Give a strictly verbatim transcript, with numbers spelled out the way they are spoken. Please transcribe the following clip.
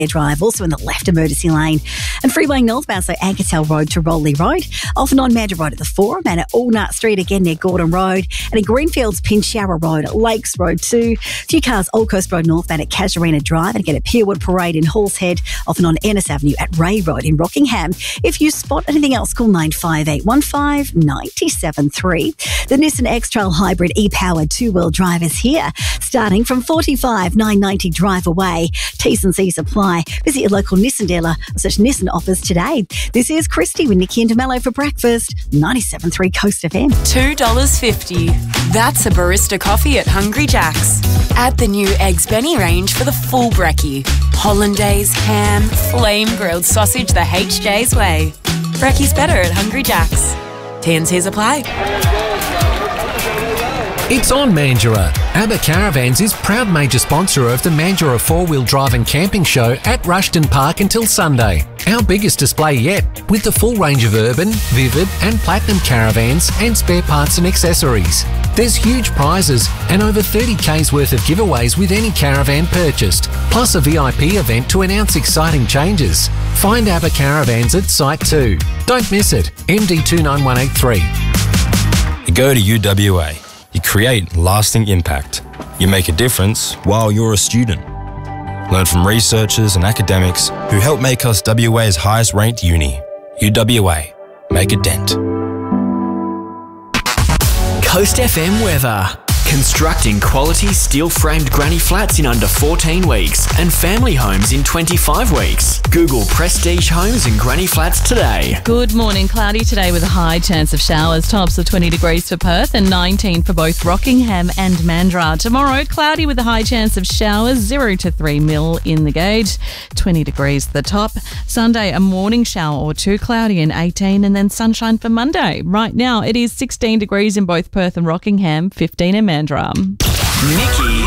Drive, also in the left emergency lane. And freeway northbound, so Ankertel Road to Roley Road. Off and on Mandurah Road at the Forum, and at Allnut Street again near Gordon Road. And in Greenfields, Pinchara Road, at Lakes Road too. A few cars, Old Coast Road northbound at Casuarina Drive, and again at Pierwood Parade in Halls Head. Off and on Ennis Avenue at Ray Road in Rockingham. If you spot anything else, call nine five eight one five nine seven three. The Nissan X-Trail Hybrid e-powered two-wheel drive is here, starting from forty-five thousand nine hundred ninety dollars drive away. T's and C's apply. Visit your local Nissan dealer or search Nissan offers today. This is Christy with Nikki and DeMello for breakfast. ninety-seven point three Coast F M. two dollars fifty. That's a barista coffee at Hungry Jack's. Add the new Eggs Benny range for the full brekkie. Hollandaise, ham, flame grilled sausage the H J's way. Brekkie's better at Hungry Jack's. T and C's apply. It's on Mandurah. ABBA Caravans is proud major sponsor of the Mandurah four-wheel drive and camping show at Rushton Park until Sunday. Our biggest display yet, with the full range of urban, vivid and platinum caravans and spare parts and accessories. There's huge prizes and over thirty ka's worth of giveaways with any caravan purchased, plus a V I P event to announce exciting changes. Find ABBA Caravans at Site two. Don't miss it. M D two nine one eight three. You go to U W A. You create lasting impact. You make a difference while you're a student. Learn from researchers and academics who help make us W A's highest ranked uni. U W A. Make a dent. Coast F M weather. Constructing quality steel-framed granny flats in under fourteen weeks and family homes in twenty-five weeks. Google Prestige Homes and Granny Flats today. Good morning. Cloudy today with a high chance of showers. Tops of twenty degrees for Perth and nineteen for both Rockingham and Mandurah. Tomorrow, cloudy with a high chance of showers. zero to three mil in the gauge. twenty degrees the top. Sunday, a morning shower or two, cloudy and eighteen, and then sunshine for Monday. Right now, it is sixteen degrees in both Perth and Rockingham, fifteen in Mandurah. Nikki